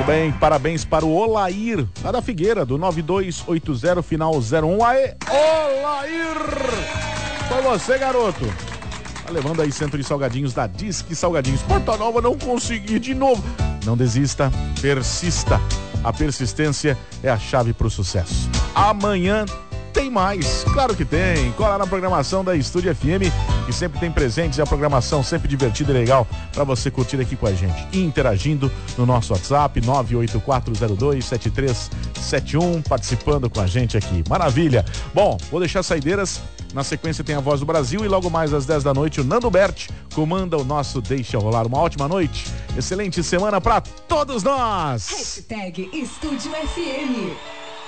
Bem, parabéns para o Olair, lá da Figueira, do 9280, final 01. Aê, Olair! Foi você, garoto. Tá levando aí centro de salgadinhos da Disque Salgadinhos. Porta Nova, não consegui de novo. Não desista, persista. A persistência é a chave pro sucesso. Amanhã tem mais, claro que tem. Cola na programação da Estúdio FM, que sempre tem presentes e a programação sempre divertida e legal para você curtir aqui com a gente. Interagindo no nosso WhatsApp 984027371, participando com a gente aqui. Maravilha. Bom, vou deixar as saideiras. Na sequência tem a Voz do Brasil e logo mais às 10 da noite o Nando Berti comanda o nosso Deixa Rolar. Uma ótima noite, excelente semana para todos nós. Estúdio FM.